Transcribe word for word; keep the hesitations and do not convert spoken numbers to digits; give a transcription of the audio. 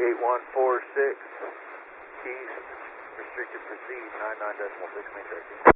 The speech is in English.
eight one four six, East, restricted proceed, nine nine decimal six, main direction.